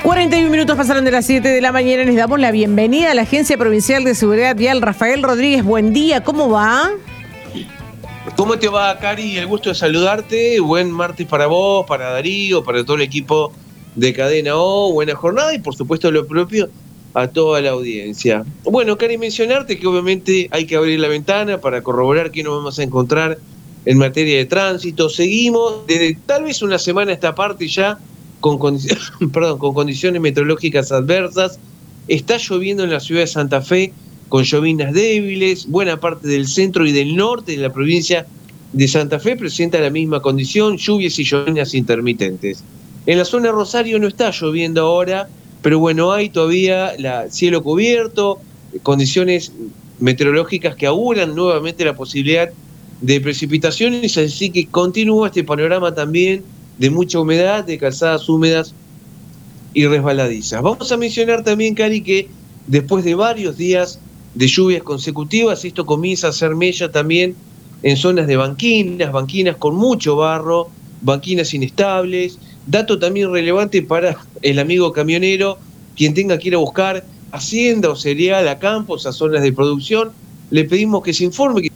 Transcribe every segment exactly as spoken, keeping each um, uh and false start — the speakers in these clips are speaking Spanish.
cuarenta y un minutos pasaron de las siete de la mañana. Les damos la bienvenida a la Agencia Provincial de Seguridad Vial. Rafael Rodríguez, buen día, ¿cómo va? ¿Cómo te va, Cari? El gusto de saludarte. Buen martes para vos, para Darío, para todo el equipo de Cadena O. Buena jornada y, por supuesto, lo propio a toda la audiencia. Bueno, Cari, mencionarte que obviamente hay que abrir la ventana para corroborar qué nos vamos a encontrar en materia de tránsito. Seguimos desde tal vez una semana a esta parte ya con, condi- perdón, con condiciones meteorológicas adversas. Está lloviendo en la ciudad de Santa Fe con llovinas débiles. Buena parte del centro y del norte de la provincia de Santa Fe presenta la misma condición, lluvias y llovinas intermitentes. En la zona de Rosario no está lloviendo ahora, pero bueno, hay todavía la cielo cubierto, condiciones meteorológicas que auguran nuevamente la posibilidad de precipitaciones, así que continúa este panorama también de mucha humedad, de calzadas húmedas y resbaladizas. Vamos a mencionar también, Cari, que después de varios días de lluvias consecutivas, esto comienza a hacer mella también en zonas de banquinas, banquinas con mucho barro, banquinas inestables. Dato también relevante para el amigo camionero, quien tenga que ir a buscar hacienda o cereal a campos, a zonas de producción, le pedimos que se informe. Que...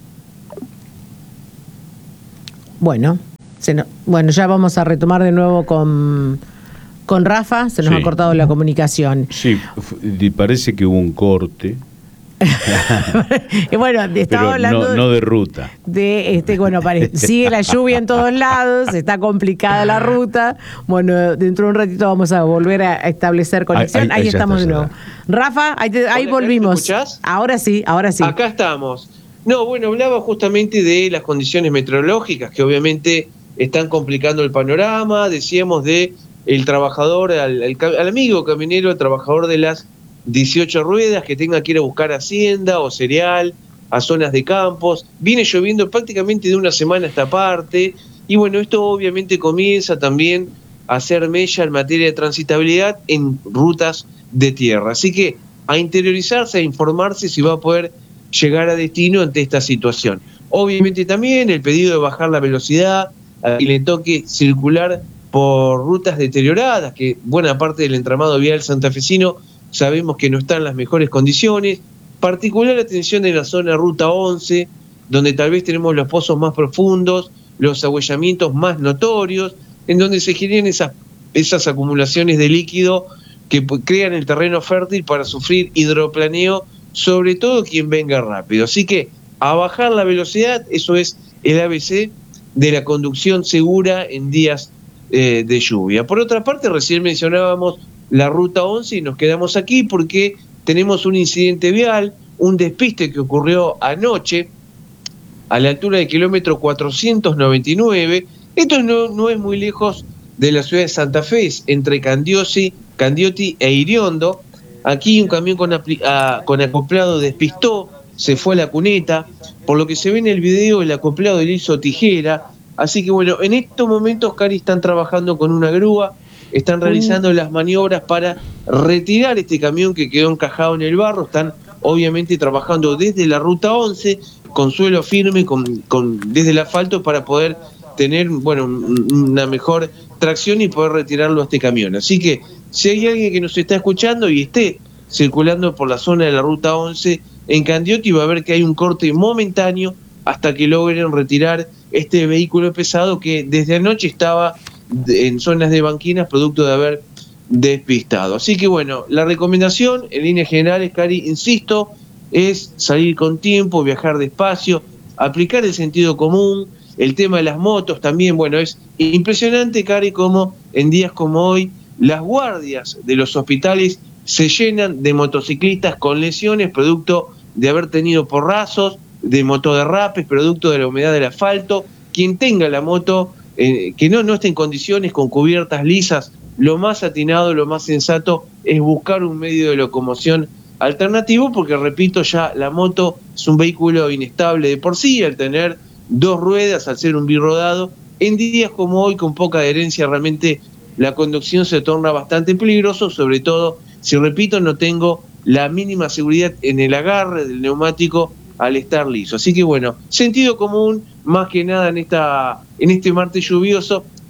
Bueno, se no, bueno, ya vamos a retomar de nuevo con, con Rafa, se nos sí. ha cortado la comunicación. Sí, parece que hubo un corte. Y bueno, estaba hablando no, no de ruta. De este, bueno, pare, sigue la lluvia en todos lados, está complicada la ruta. Bueno, dentro de un ratito vamos a volver a establecer conexión. Ahí, ahí, ahí estamos de nuevo. Rafa, ahí, te, ahí volvimos. ¿Me escuchás? Ahora sí, ahora sí. Acá estamos. No, bueno, hablaba justamente de las condiciones meteorológicas que obviamente están complicando el panorama. Decíamos de el trabajador, al, al, al amigo camionero, el trabajador de las dieciocho ruedas que tenga que ir a buscar hacienda o cereal a zonas de campos. Viene lloviendo prácticamente de una semana a esta parte y bueno, esto obviamente comienza también a hacer mella en materia de transitabilidad en rutas de tierra. Así que a interiorizarse, a informarse si va a poder llegar a destino ante esta situación. Obviamente también el pedido de bajar la velocidad y le toque circular por rutas deterioradas, que buena parte del entramado vial santafesino sabemos que no está en las mejores condiciones. Particular atención en la zona Ruta once, donde tal vez tenemos los pozos más profundos, los ahuellamientos más notorios, en donde se generan esas, esas acumulaciones de líquido que crean el terreno fértil para sufrir hidroplaneo, sobre todo quien venga rápido. Así que a bajar la velocidad, eso es el A B C de la conducción segura en días eh, de lluvia. Por otra parte, recién mencionábamos la Ruta once y nos quedamos aquí porque tenemos un incidente vial, un despiste que ocurrió anoche a la altura del kilómetro cuatrocientos noventa y nueve. Esto no, no es muy lejos de la ciudad de Santa Fe, es entre Candiosi, Candioti e Iriondo. Aquí un camión con, apli- a, con acoplado despistó, se fue a la cuneta. Por lo que se ve en el video, el acoplado le hizo tijera. Así que bueno, en estos momentos, Cari, están trabajando con una grúa, están realizando las maniobras para retirar este camión que quedó encajado en el barro. Están obviamente trabajando desde la Ruta once, con suelo firme, con, con, desde el asfalto para poder tener bueno, una mejor tracción y poder retirarlo a este camión. Así que si hay alguien que nos está escuchando y esté circulando por la zona de la Ruta once en Candioti, va a ver que hay un corte momentáneo hasta que logren retirar este vehículo pesado que desde anoche estaba en zonas de banquinas producto de haber despistado. Así que bueno, la recomendación en líneas generales, Cari, insisto, es salir con tiempo, viajar despacio, aplicar el sentido común. El tema de las motos también, bueno, es impresionante, Cari, como en días como hoy las guardias de los hospitales se llenan de motociclistas con lesiones producto de haber tenido porrazos, de motoderrapes, producto de la humedad del asfalto. Quien tenga la moto Eh, que no, no esté en condiciones, con cubiertas lisas, lo más atinado, lo más sensato es buscar un medio de locomoción alternativo, porque repito, ya la moto es un vehículo inestable de por sí, al tener dos ruedas, al ser un birrodado, en días como hoy con poca adherencia realmente la conducción se torna bastante peligroso, sobre todo si, repito, no tengo la mínima seguridad en el agarre del neumático al estar liso. Así que bueno, sentido común más que nada en esta en este martes lluvioso,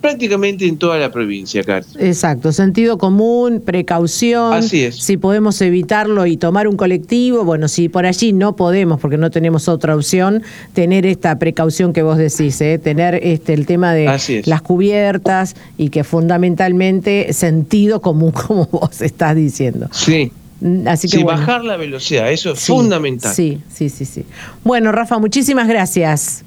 prácticamente en toda la provincia, Cari. Exacto, sentido común, precaución. Así es. Si podemos evitarlo y tomar un colectivo, bueno, si por allí no podemos, porque no tenemos otra opción, tener esta precaución que vos decís, ¿eh? Tener este el tema de las cubiertas y que fundamentalmente sentido común, como vos estás diciendo. Sí. Así que sí, bueno. Bajar la velocidad, eso es sí, fundamental. Sí, sí, sí, sí. Bueno, Rafa, muchísimas gracias.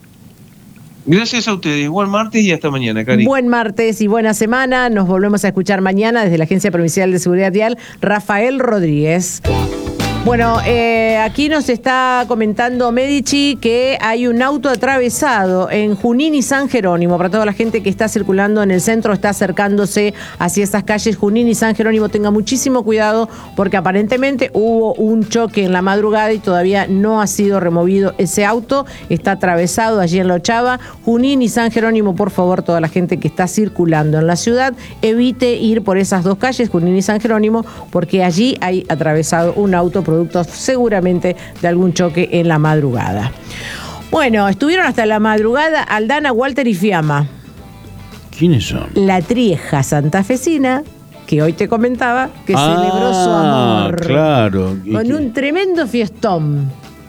Gracias a ustedes. Buen martes y hasta mañana, Cari. Buen martes y buena semana. Nos volvemos a escuchar mañana desde la Agencia Provincial de Seguridad Vial, Rafael Rodríguez. Bueno, eh, aquí nos está comentando Medici que hay un auto atravesado en Junín y San Jerónimo. Para toda la gente que está circulando en el centro, está acercándose hacia esas calles Junín y San Jerónimo, tenga muchísimo cuidado porque aparentemente hubo un choque en la madrugada y todavía no ha sido removido ese auto. Está atravesado allí en La Ochava. Junín y San Jerónimo, por favor, toda la gente que está circulando en la ciudad, evite ir por esas dos calles, Junín y San Jerónimo, porque allí hay atravesado un auto producto seguramente de algún choque en la madrugada. Bueno, estuvieron hasta la madrugada Aldana, Walter y Fiamma. ¿Quiénes son? La Trieja santafesina, que hoy te comentaba, que ah, celebró su amor. Claro. Con qué? un tremendo fiestón.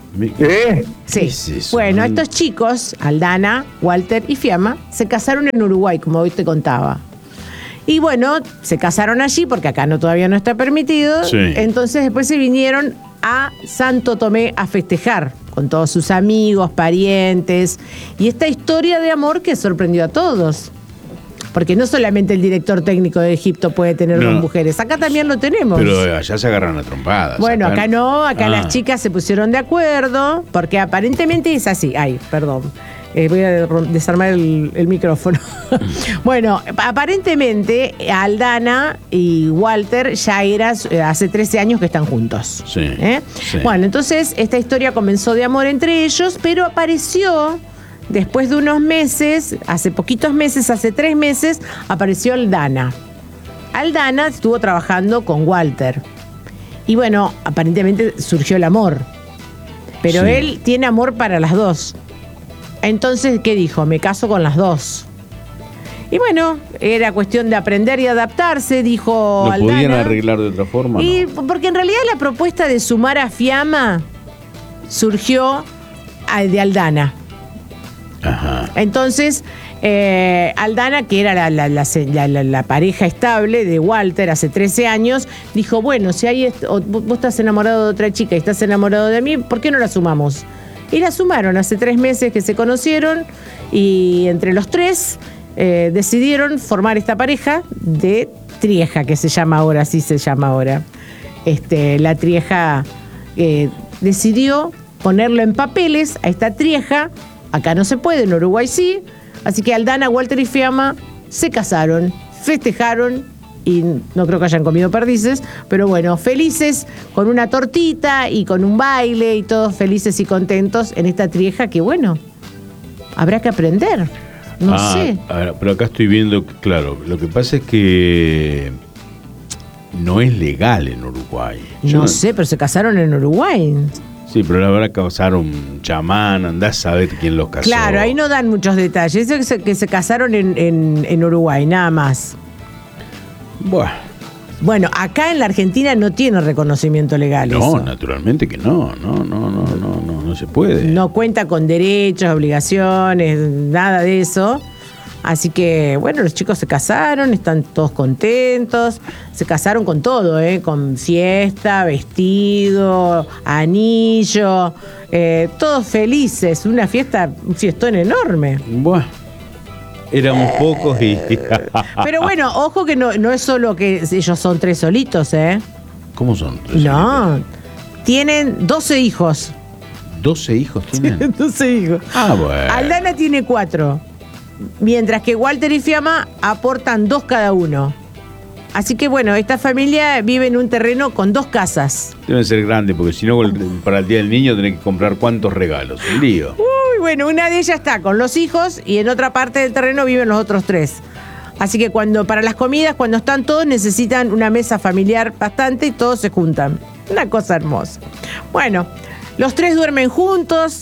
¿Eh? Sí. ¿Qué es eso? Bueno, estos chicos, Aldana, Walter y Fiamma, se casaron en Uruguay, como hoy te contaba. Y bueno, se casaron allí porque acá no todavía no está permitido. Sí. Entonces después se vinieron a Santo Tomé a festejar con todos sus amigos, parientes. Y esta historia de amor que sorprendió a todos. Porque no solamente el director técnico de Egipto puede tener no. dos mujeres, acá también lo tenemos. Pero allá se agarran a trompadas. Bueno, acá, acá no, acá ah. las chicas se pusieron de acuerdo, porque aparentemente es así. Ay, perdón. Eh, voy a desarmar el, el micrófono. Bueno, aparentemente Aldana y Walter ya era hace trece años que están juntos. Sí, ¿eh? sí. Bueno, entonces esta historia comenzó de amor entre ellos, pero apareció después de unos meses, hace poquitos meses, hace tres meses, apareció Aldana. Aldana estuvo trabajando con Walter. Y bueno, aparentemente surgió el amor. Pero sí. Él tiene amor para las dos. Entonces, ¿qué dijo? Me caso con las dos. Y bueno, era cuestión de aprender y adaptarse, dijo ¿Lo Aldana. podían arreglar de otra forma? Y no? Porque en realidad la propuesta de sumar a Fiamma surgió de Aldana. Ajá. Entonces, eh, Aldana, que era la, la, la, la, la pareja estable de Walter hace trece años, dijo, bueno, si hay est- vos estás enamorado de otra chica y estás enamorado de mí, ¿por qué no la sumamos? Y la sumaron hace tres meses que se conocieron y entre los tres eh, decidieron formar esta pareja de Trieja, que se llama ahora, así se llama ahora. Este, la Trieja eh, decidió ponerlo en papeles a esta Trieja. Acá no se puede, en Uruguay sí. Así que Aldana, Walter y Fiamma se casaron, festejaron y no creo que hayan comido perdices, pero bueno, felices con una tortita y con un baile y todos felices y contentos en esta Trieja que bueno, habrá que aprender, no ah, sé. Ver, pero acá estoy viendo, claro, lo que pasa es que no es legal en Uruguay. No, no sé, pero se casaron en Uruguay. Sí, pero la verdad casaron un chamán, andás a saber quién los casó. Claro, ahí no dan muchos detalles. Eso que se, que se casaron en, en, en Uruguay, nada más. Bueno. Bueno, acá en la Argentina no tiene reconocimiento legal. No, eso. naturalmente que no, no, no, no, no, no, no se puede. No cuenta con derechos, obligaciones, nada de eso. Así que, bueno, los chicos se casaron, están todos contentos. Se casaron con todo, ¿eh? Con fiesta, vestido, anillo, eh, todos felices. Una fiesta, un fiestón enorme. Bueno, éramos pocos y... Pero bueno, ojo que no, no es solo que ellos son tres solitos, ¿eh? ¿Cómo son? ¿Tres no, solitos? Tienen doce hijos. ¿doce hijos tienen? doce hijos. Ah, bueno. Aldana tiene cuatro. Mientras que Walter y Fiamma aportan dos cada uno. Así que bueno, esta familia vive en un terreno con dos casas. Deben ser grandes, porque si no, para el Día del Niño tenés que comprar cuántos regalos. Un lío. Uy, bueno, una de ellas está con los hijos y en otra parte del terreno viven los otros tres. Así que cuando para las comidas, cuando están todos, necesitan una mesa familiar bastante y todos se juntan. Una cosa hermosa. Bueno, los tres duermen juntos.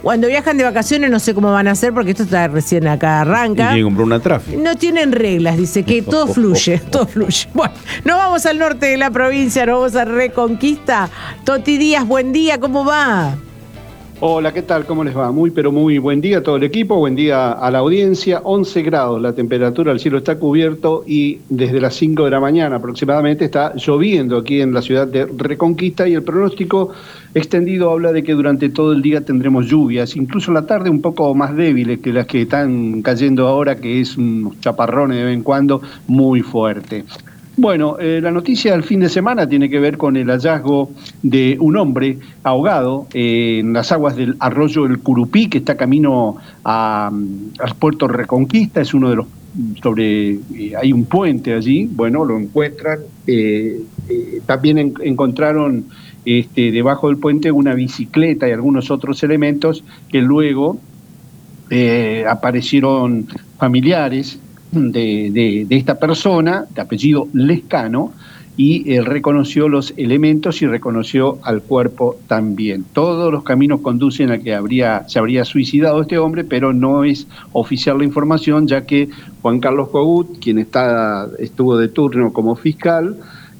Cuando viajan de vacaciones no sé cómo van a hacer porque esto está recién acá arranca. Y tienen que comprar una tráfico. No tienen reglas, dice que todo fluye, todo fluye. Bueno, nos vamos al norte de la provincia, nos vamos a Reconquista. Toti Díaz, buen día, ¿cómo va? Hola, ¿qué tal? ¿Cómo les va? Muy, pero muy buen día a todo el equipo, buen día a la audiencia. once grados la temperatura, el cielo está cubierto y desde las cinco de la mañana aproximadamente está lloviendo aquí en la ciudad de Reconquista y el pronóstico extendido habla de que durante todo el día tendremos lluvias, incluso la tarde un poco más débiles que las que están cayendo ahora, que es un chaparrón de vez en cuando muy fuerte. Bueno, eh, la noticia del fin de semana tiene que ver con el hallazgo de un hombre ahogado eh, en las aguas del arroyo El Curupí, que está camino a, al puerto Reconquista. Es uno de los sobre eh, hay un puente allí. Bueno, lo encuentran. Eh, eh, también en, encontraron este, debajo del puente una bicicleta y algunos otros elementos que luego eh, aparecieron familiares De, de, de esta persona, de apellido Lescano, y eh, reconoció los elementos y reconoció al cuerpo también. Todos los caminos conducen a que habría, se habría suicidado este hombre, pero no es oficial la información, ya que Juan Carlos Cogut, quien está, estuvo de turno como fiscal,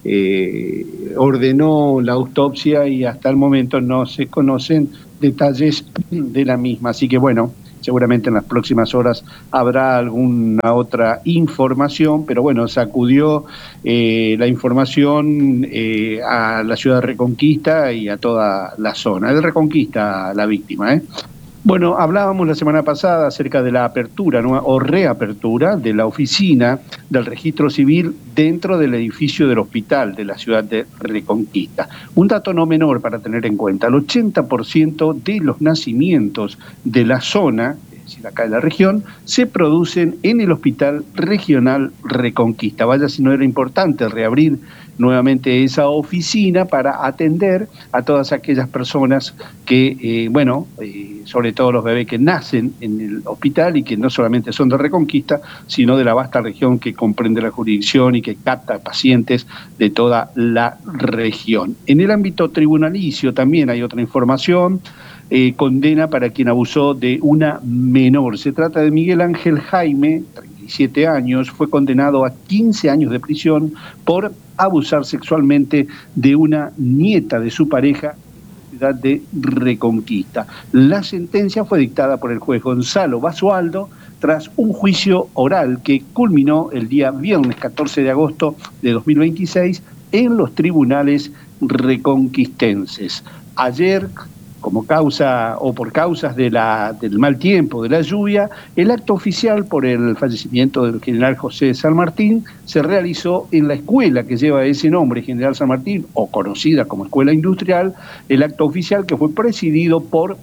eh, ordenó la autopsia y hasta el momento no se conocen detalles de la misma. Así que bueno, seguramente en las próximas horas habrá alguna otra información, pero bueno, sacudió eh, la información eh, a la ciudad de Reconquista y a toda la zona. De Reconquista la víctima, ¿eh? Bueno, hablábamos la semana pasada acerca de la apertura, ¿no? o reapertura de la oficina del registro civil dentro del edificio del hospital de la ciudad de Reconquista. Un dato no menor para tener en cuenta, el ochenta por ciento de los nacimientos de la zona, es decir, acá en la región, se producen en el Hospital Regional Reconquista. Vaya si no era importante reabrir nuevamente esa oficina para atender a todas aquellas personas que, eh, bueno, eh, sobre todo los bebés que nacen en el hospital y que no solamente son de Reconquista, sino de la vasta región que comprende la jurisdicción y que capta pacientes de toda la región. En el ámbito tribunalicio también hay otra información. Eh, condena para quien abusó de una menor. Se trata de Miguel Ángel Jaime, treinta y siete años, fue condenado a quince años de prisión por abusar sexualmente de una nieta de su pareja en la ciudad de Reconquista. La sentencia fue dictada por el juez Gonzalo Basualdo tras un juicio oral que culminó el día viernes catorce de agosto de dos mil veintiséis en los tribunales reconquistenses. Ayer, como causa o por causas de la, del mal tiempo, de la lluvia, el acto oficial por el fallecimiento del general José San Martín se realizó en la escuela que lleva ese nombre, General San Martín, o conocida como Escuela Industrial, el acto oficial que fue presidido por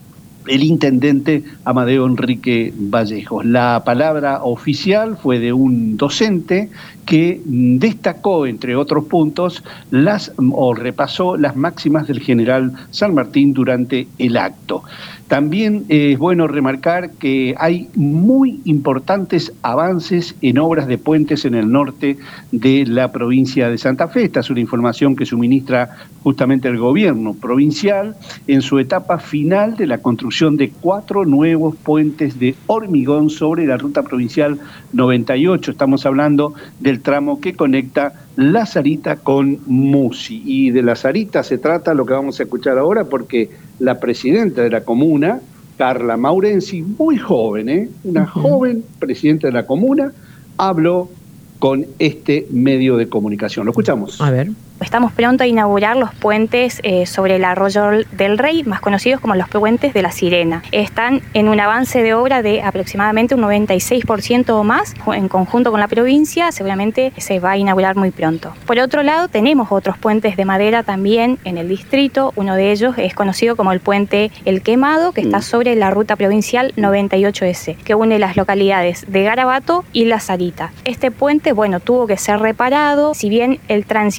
el intendente Amadeo Enrique Vallejos. La palabra oficial fue de un docente que destacó, entre otros puntos, las o repasó las máximas del general San Martín durante el acto. También eh, es bueno remarcar que hay muy importantes avances en obras de puentes en el norte de la provincia de Santa Fe. Esta es una información que suministra justamente el gobierno provincial en su etapa final de la construcción de cuatro nuevos puentes de hormigón sobre la ruta provincial noventa y ocho. Estamos hablando del tramo que conecta La Sarita con Musi. Y de La Sarita se trata lo que vamos a escuchar ahora, porque la presidenta de la comuna, Carla Maurensi, muy joven, ¿eh? una uh-huh. joven presidenta de la comuna, habló con este medio de comunicación. Lo escuchamos. A ver. Estamos pronto a inaugurar los puentes eh, sobre el Arroyo del Rey, más conocidos como los puentes de la Sirena. Están en un avance de obra de aproximadamente un noventa y seis por ciento o más, en conjunto con la provincia, seguramente se va a inaugurar muy pronto. Por otro lado, tenemos otros puentes de madera también en el distrito. Uno de ellos es conocido como el puente El Quemado, que está sobre la ruta provincial noventa y ocho ese, que une las localidades de Garabato y La Sarita. Este puente, bueno, tuvo que ser reparado, si bien el tránsito nunca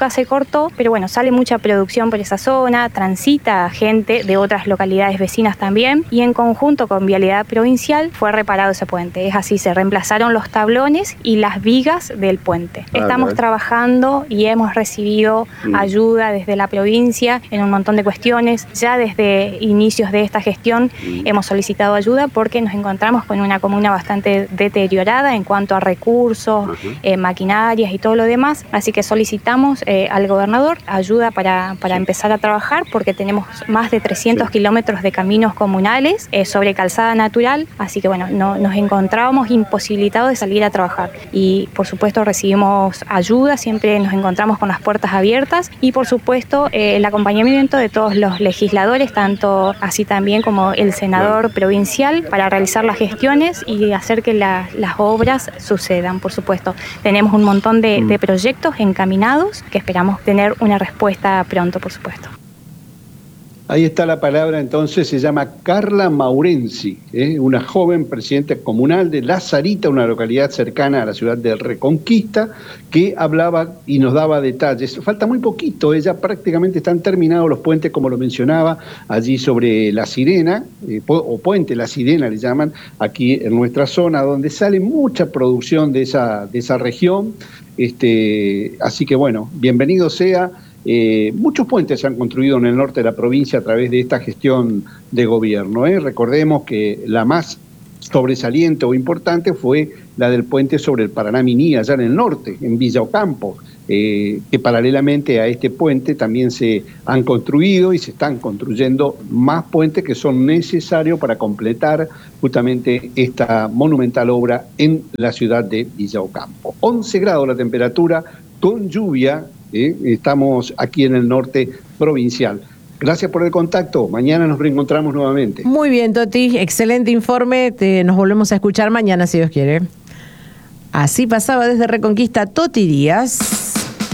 nunca se cortó, pero bueno, sale mucha producción por esa zona, transita gente de otras localidades vecinas también, y en conjunto con Vialidad Provincial fue reparado ese puente. Es así, se reemplazaron los tablones y las vigas del puente. Ah, Estamos ¿verdad? trabajando y hemos recibido mm. ayuda desde la provincia en un montón de cuestiones. Ya desde inicios de esta gestión mm. hemos solicitado ayuda porque nos encontramos con una comuna bastante deteriorada en cuanto a recursos, uh-huh. eh, maquinarias y todo lo demás, así que solicitamos eh, al gobernador ayuda para, para sí. empezar a trabajar, porque tenemos más de trescientos sí. kilómetros de caminos comunales eh, sobre calzada natural, así que bueno, no, nos encontrábamos imposibilitados de salir a trabajar, y por supuesto recibimos ayuda, siempre nos encontramos con las puertas abiertas, y por supuesto eh, el acompañamiento de todos los legisladores, tanto así también como el senador provincial, para realizar las gestiones y hacer que la, las obras sucedan, por supuesto. Tenemos un montón de, de proyectos encaminados que esperamos tener una respuesta pronto, por supuesto. Ahí está la palabra, entonces, se llama Carla Maurensi, ¿eh? una joven presidenta comunal de La Sarita, una localidad cercana a la ciudad de Reconquista, que hablaba y nos daba detalles. Falta muy poquito, ya prácticamente están terminados los puentes, como lo mencionaba, allí sobre La Sirena, eh, o Puente La Sirena le llaman, aquí en nuestra zona, donde sale mucha producción de esa, de esa región. Este, así que bueno, bienvenido sea. Eh, muchos puentes se han construido en el norte de la provincia a través de esta gestión de gobierno. ¿eh? Recordemos que la más sobresaliente o importante fue la del puente sobre el Paraná-Miní, allá en el norte, en Villa Ocampo, eh, que paralelamente a este puente también se han construido y se están construyendo más puentes que son necesarios para completar justamente esta monumental obra en la ciudad de Villa Ocampo. once grados la temperatura, con lluvia. ¿Eh? Estamos aquí en el norte provincial. Gracias por el contacto. Mañana nos reencontramos nuevamente. Muy bien, Toti. Excelente informe. Te, nos volvemos a escuchar mañana, si Dios quiere. Así pasaba desde Reconquista Toti Díaz.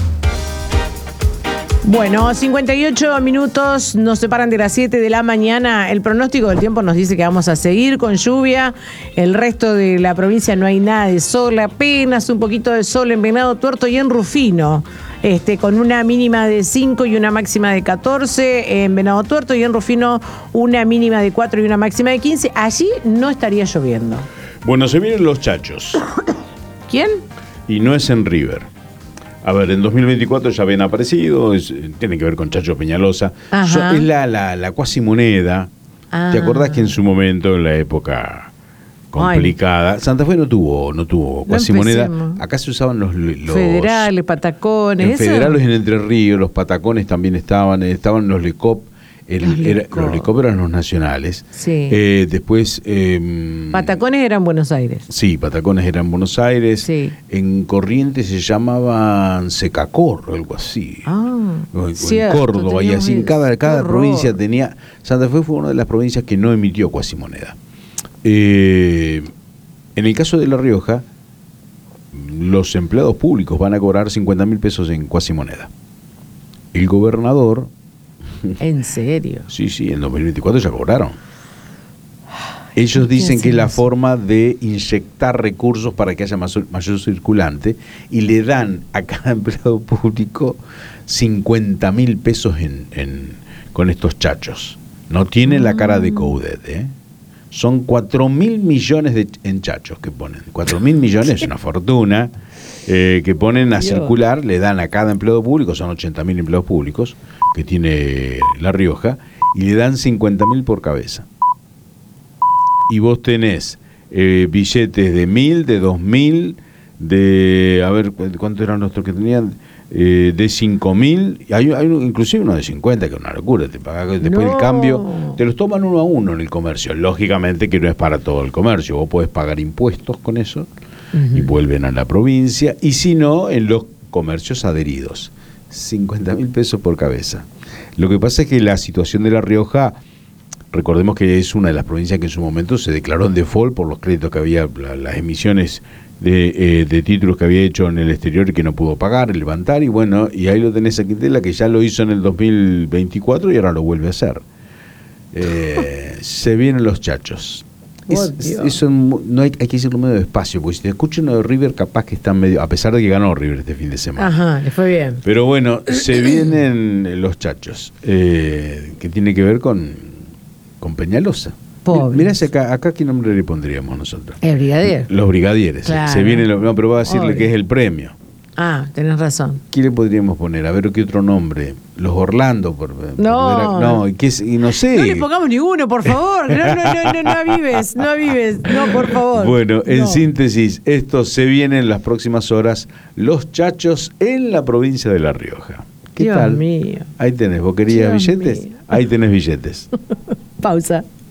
Bueno, cincuenta y ocho minutos nos separan de las siete de la mañana. El pronóstico del tiempo nos dice que vamos a seguir con lluvia. El resto de la provincia no hay nada de sol, apenas un poquito de sol en Venado Tuerto y en Rufino. Este, con una mínima de cinco y una máxima de catorce en Venado Tuerto, y en Rufino una mínima de cuatro y una máxima de quince. Allí no estaría lloviendo. Bueno, se vienen los chachos. ¿Quién? Y no es en River. A ver, en dos mil veinticuatro ya habían aparecido, es, tiene que ver con Chacho Peñalosa. So, es la, la, la cuasimoneda. Ah. ¿Te acordás que en su momento, en la época complicada, Ay. Santa Fe no tuvo no tuvo cuasimoneda? No, acá se usaban los, los federales, patacones. En federales en Entre Ríos, los patacones también estaban, estaban los Lecop. El, los, era, Lecop. los Lecop eran los nacionales. Sí. Eh, después. Eh, Patacones eran Buenos Aires. Sí, Patacones eran Buenos Aires. Sí. En Corrientes se llamaban Secacorro, algo así. Ah, o, cierto, en Córdoba, y así en cada, cada provincia tenía. Santa Fe fue una de las provincias que no emitió cuasimoneda. Eh, en el caso de La Rioja, los empleados públicos van a cobrar cincuenta mil pesos en cuasimoneda. El gobernador. ¿En serio? Sí, sí, en dos mil veinticuatro ya cobraron. Ellos dicen que es la forma de inyectar recursos para que haya mayor, mayor circulante, y le dan a cada empleado público cincuenta mil pesos en, en, con estos chachos. No tiene mm. la cara de Coudet, ¿eh? Son cuatro mil millones de, en chachos que ponen. cuatro mil millones es una fortuna eh, que ponen a Dios. circular, le dan a cada empleado público, son ochenta mil empleados públicos que tiene La Rioja, y le dan cincuenta mil por cabeza. Y vos tenés eh, billetes de mil, de dos mil, de, a ver, ¿cuántos eran los que tenían? Eh, de cinco mil, hay, hay inclusive uno de cincuenta, que es una locura, te paga, después no. el cambio, te los toman uno a uno en el comercio. Lógicamente que no es para todo el comercio, vos podés pagar impuestos con eso, uh-huh. y vuelven a la provincia, y si no, en los comercios adheridos. cincuenta mil pesos por cabeza. Lo que pasa es que la situación de La Rioja, recordemos que es una de las provincias que en su momento se declaró en default por los créditos que había, la, las emisiones de, eh, de títulos que había hecho en el exterior y que no pudo pagar, levantar, y bueno, y ahí lo tenés a Quintela, que ya lo hizo en el dos mil veinticuatro y ahora lo vuelve a hacer. Eh, se vienen los chachos. Es, es, eso no hay, hay que decirlo medio despacio, porque si te escucho uno de River, capaz que están medio, a pesar de que ganó River este fin de semana. Ajá, le fue bien. Pero bueno, se vienen los chachos, eh, que tiene que ver con, con Peñalosa. Pobre. Mirá, acá, acá qué nombre le pondríamos nosotros. El brigadier. Los brigadieres. Claro. Se viene, no, pero voy a decirle Pobre. que es el premio. Ah, tenés razón. ¿Qué le podríamos poner? A ver qué otro nombre. Los Orlando. Por, por no. A, no, y, qué, y no sé. No le pongamos ninguno, por favor. No, no, no, no, no avives, no avives. No, por favor. Bueno, en no. síntesis, esto se viene en las próximas horas. Los chachos en la provincia de La Rioja. ¿Qué Dios tal? mío. Ahí tenés. ¿Vos querías Dios billetes? Mío. Ahí tenés billetes. Pausa.